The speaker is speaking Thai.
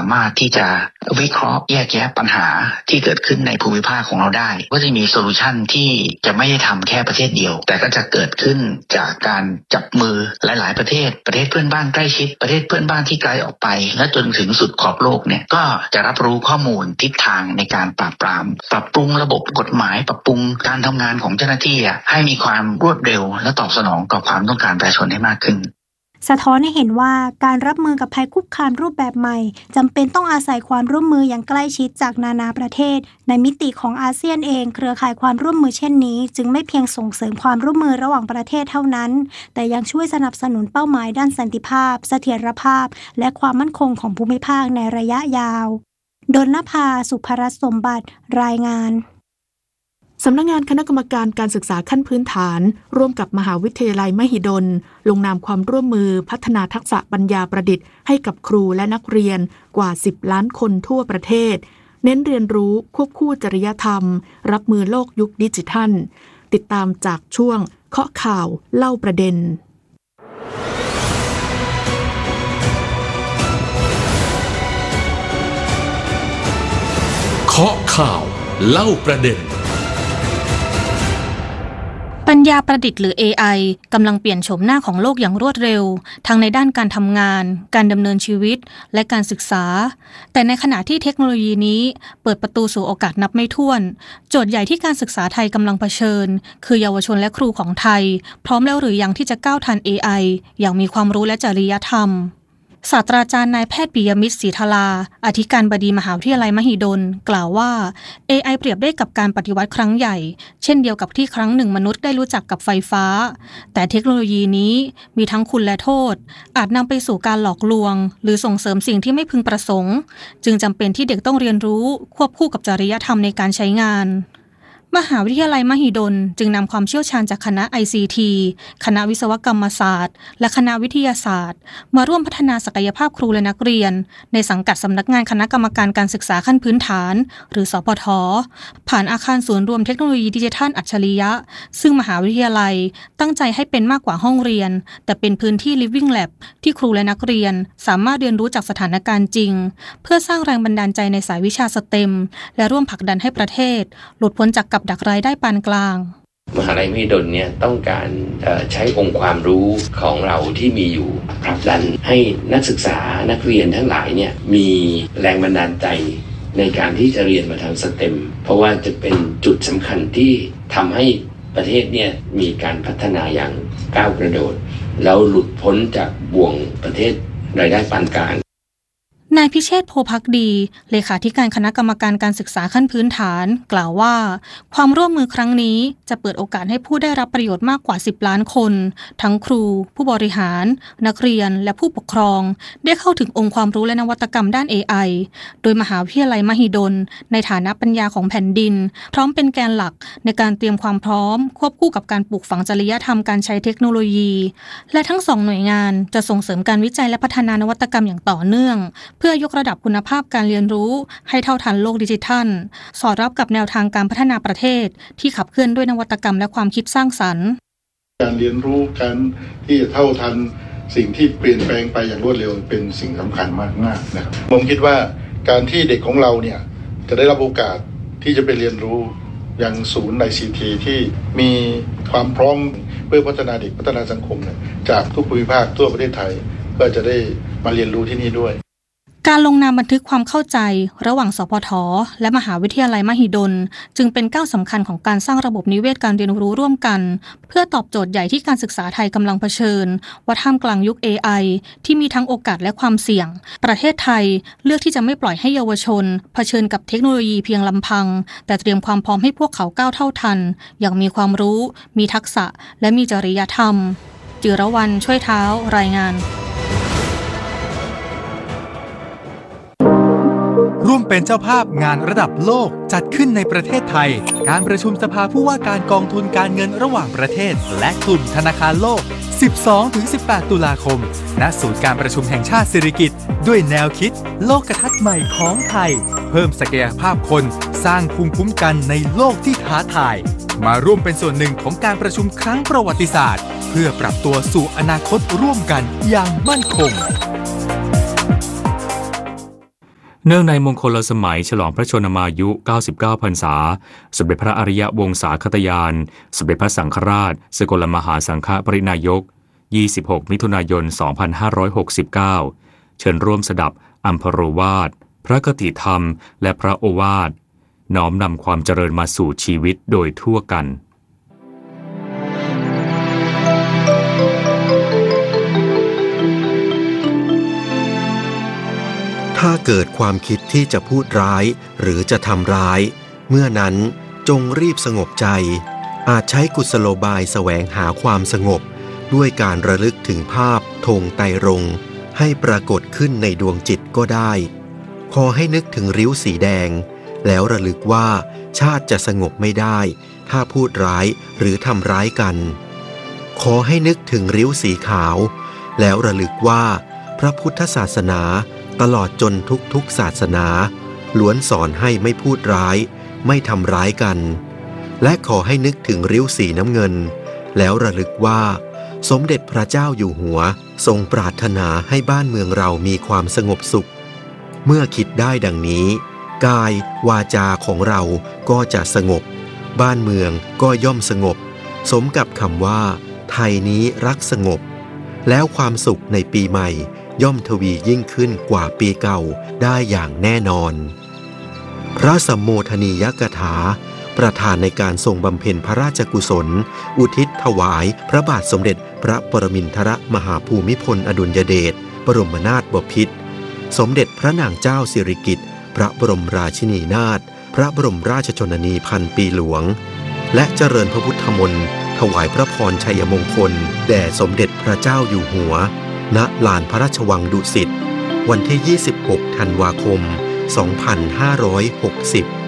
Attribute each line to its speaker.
Speaker 1: ามารถที่จะวิเคราะห์แยกแยะปัญหาที่เกิดขึ้นในภูมิภาคของเราได้ก็จะมีโซลูชันที่จะไม่ได้ทำแค่ประเทศเดียวแต่ก็จะเกิดขึ้นจากการจับมือหลายๆประเทศเพื่อนบ้านใกล้ชิดประเทศเพื่อนบ้านที่ไกลออกไปและจนถึงสุดขอบโลกเนี่ยก็จะรับรู้ข้อมูลทิศทางในการปราบปรามปรับปรุงระบบกฎหมายปรับปรุงการทำงานของเจ้าหน้าที่ให้มีความรวดเร็วและตอบสนองต่อความต้องการประชาชนให้มากขึ้น
Speaker 2: สะท้อนให้เห็นว่าการรับมือกับภัยคุกคามรูปแบบใหม่จำเป็นต้องอาศัยความร่วมมืออย่างใกล้ชิดจากนานาประเทศในมิติของอาเซียนเองเครือข่ายความร่วมมือเช่นนี้จึงไม่เพียงส่งเสริมความร่วมมือระหว่างประเทศเท่านั้นแต่ยังช่วยสนับสนุนเป้าหมายด้านสันติภาพเสถียรภาพและความมั่นคงของภูมิภาคในระยะยาวดลนภา สุภรัตน์สมบัติรายงาน
Speaker 3: สำนักงานคณะกรรมการการศึกษาขั้นพื้นฐานร่วมกับมหาวิทยาลัยมหิดลลงนามความร่วมมือพัฒนาทักษะปัญญาประดิษฐ์ให้กับครูและนักเรียนกว่า10 ล้านคนทั่วประเทศเน้นเรียนรู้ควบคู่จริยธรรมรับมือโลกยุคดิจิทัลติดตามจากช่วงเคาะข่าวเล่าประเด็น
Speaker 4: เคาะข่าวเล่าประเด็น
Speaker 5: ปัญญาประดิษฐ์หรือ AI กำลังเปลี่ยนโฉมหน้าของโลกอย่างรวดเร็วทั้งในด้านการทำงานการดำเนินชีวิตและการศึกษาแต่ในขณะที่เทคโนโลยีนี้เปิดประตูสู่โอกาสนับไม่ถ้วนโจทย์ใหญ่ที่การศึกษาไทยกำลังเผชิญคือเยาวชนและครูของไทยพร้อมแล้วหรือยังที่จะก้าวทัน AI อย่างมีความรู้และจริยธรรมศาสตราจารย์นายแพทย์ปิยมิตรศรีทลาอธิการบดีมหาวิทยาลัยมหิดลกล่าวว่า AI เปรียบได้กับการปฏิวัติครั้งใหญ่เช่นเดียวกับที่ครั้งหนึ่งมนุษย์ได้รู้จักกับไฟฟ้าแต่เทคโนโลยีนี้มีทั้งคุณและโทษอาจนำไปสู่การหลอกลวงหรือส่งเสริมสิ่งที่ไม่พึงประสงค์จึงจำเป็นที่เด็กต้องเรียนรู้ควบคู่กับจริยธรรมในการใช้งานมหาวิทยาลัยมหิดลจึงนำความเชี่ยวชาญจากคณะ ICT คณะวิศวกรรมศาสตร์และคณะวิทยาศาสตร์มาร่วมพัฒนาศักยภาพครูและนักเรียนในสังกัดสำนักงานคณะกรรมการการศึกษาขั้นพื้นฐานหรือสพทผ่านอาคารศูนย์รวมเทคโนโลยีดิจิทัลอัจฉริยะซึ่งมหาวิทยาลัยตั้งใจให้เป็นมากกว่าห้องเรียนแต่เป็นพื้นที่ Living Lab ที่ครูและนักเรียนสามารถเรียนรู้จากสถานการณ์จริงเพื่อสร้างแรงบันดาลใจในสายวิชา STEM และร่วมผลักดันให้ประเทศหลุดพ้นจากกับดักรายได้ปานกลาง
Speaker 6: มหาลัยมหิดลเนี่ยต้องการใช้องค์ความรู้ของเราที่มีอยู่ผลักดันให้นักศึกษานักเรียนทั้งหลายเนี่ยมีแรงบันดาลใจในการที่จะเรียนมาทางสเต็มเพราะว่าจะเป็นจุดสำคัญที่ทำให้ประเทศเนี่ยมีการพัฒนาอย่างก้าวกระโดดแล้วหลุดพ้นจากบ่วงประเทศรายได้ปานกลาง
Speaker 5: นายพิเชษฐ์โพภักดีเลขาธิการคณะกรรมการการศึกษาขั้นพื้นฐานกล่าวว่าความร่วมมือครั้งนี้จะเปิดโอกาสให้ผู้ได้รับประโยชน์มากกว่า10 ล้านคนทั้งครูผู้บริหารนักเรียนและผู้ปกครองได้เข้าถึงองค์ความรู้และนวัตกรรมด้าน AI โดยมหาวิทยาลัยมหิดลในฐานะปัญญาของแผ่นดินพร้อมเป็นแกนหลักในการเตรียมความพร้อมควบคู่กับการปลูกฝังจริยธรรมการใช้เทคโนโลยีและทั้ง2หน่วยงานจะส่งเสริมการวิจัยและพัฒนานวัตกรรมอย่างต่อเนื่องเพื่อยกระดับคุณภาพการเรียนรู้ให้เท่าทันโลกดิจิทัลสอดรับกับแนวทางการพัฒนาประเทศที่ขับเคลื่อนด้วยนวัตกรรมและความคิดสร้างสรรค์
Speaker 7: การเรียนรู้การที่จะเท่าทันสิ่งที่เปลี่ยนแปลงไปอย่างรวดเร็วเป็นสิ่งสำคัญมากๆนะครับผมคิดว่าการที่เด็กของเราเนี่ยจะได้รับโอกาสที่จะไปเรียนรู้ยังศูนย์ ICT ที่มีความพร้อมเพื่อพัฒนาเด็กพัฒนาสังคมจากทุกภูมิภาคทั่วประเทศไทยก็จะได้มาเรียนรู้ที่นี่ด้วย
Speaker 5: การลงนามบันทึกความเข้าใจระหว่างสพทและมหาวิทยาลัยมหิดลจึงเป็นก้าวสำคัญของการสร้างระบบนิเวศการเรียนรู้ร่วมกันเพื่อตอบโจทย์ใหญ่ที่การศึกษาไทยกำลังเผชิญว่าท่ามกลางยุค AI ที่มีทั้งโอกาสและความเสี่ยงประเทศไทยเลือกที่จะไม่ปล่อยให้เยาวชนเผชิญกับเทคโนโลยีเพียงลำพังแต่เตรียมความพร้อมให้พวกเขาก้าวเท่าทันอย่างมีความรู้มีทักษะและมีจริยธรรมจิรวรรณช่วยเท้ารายงาน
Speaker 8: ร่วมเป็นเจ้าภาพงานระดับโลกจัดขึ้นในประเทศไทยการประชุมสภาผู้ว่าการกองทุนการเงินระหว่างประเทศและกลุ่มธนาคารโลก 12-18 ตุลาคมณศูนย์การประชุมแห่งชาติสิริกิติ์ด้วยแนวคิดโลกทัศน์ใหม่ของไทยเพิ่มศักยภาพคนสร้างภูมิคุ้มกันในโลกที่ท้าทายมาร่วมเป็นส่วนหนึ่งของการประชุมครั้งประวัติศาสตร์เพื่อปรับตัวสู่อนาคตร่วมกันอย่างมั่นคง
Speaker 9: เนื่องในมงคลสมัยฉลองพระชนมายุ 99 พรรษาสมเด็จพระอริยวงศาคตยานสมเด็จพระสังฆราชสกลมหาสังฆปรินายก 26 มิถุนายน 2569 เชิญร่วมสดับอัมพโรวาทพระคติธรรมและพระโอวาทน้อมนำความเจริญมาสู่ชีวิตโดยทั่วกัน
Speaker 10: ถ้าเกิดความคิดที่จะพูดร้ายหรือจะทำร้ายเมื่อนั้นจงรีบสงบใจอาจใช้กุศโลบายแสวงหาความสงบด้วยการระลึกถึงภาพธงไตรรงค์ให้ปรากฏขึ้นในดวงจิตก็ได้ขอให้นึกถึงริ้วสีแดงแล้วระลึกว่าชาติจะสงบไม่ได้ถ้าพูดร้ายหรือทำร้ายกันขอให้นึกถึงริ้วสีขาวแล้วระลึกว่าพระพุทธศาสนาตลอดจนทุกศาสนาล้วนสอนให้ไม่พูดร้ายไม่ทำร้ายกันและขอให้นึกถึงริ้วสีน้ำเงินแล้วระลึกว่าสมเด็จพระเจ้าอยู่หัวทรงปรารถนาให้บ้านเมืองเรามีความสงบสุขเมื่อคิดได้ดังนี้กายวาจาของเราก็จะสงบบ้านเมืองก็ย่อมสงบสมกับคำว่าไทยนี้รักสงบแล้วความสุขในปีใหม่ย่อมทวียิ่งขึ้นกว่าปีเก่าได้อย่างแน่นอนพระสัมโมทนียกถาประธานในการทรงบำเพ็ญพระราชกุศลอุทิศถวายพระบาทสมเด็จพระปรมินทรมหาภูมิพลอดุลยเดชบรมนาถบพิตรสมเด็จพระนางเจ้าสิริกิติ์พระบรมราชินีนาถพระบรมราชชนนีพันปีหลวงและเจริญพระพุทธมนต์ถวายพระพรชัยมงคลแด่สมเด็จพระเจ้าอยู่หัวณลานพระราชวังดุสิตวันที่ 26 ธันวาคม 2560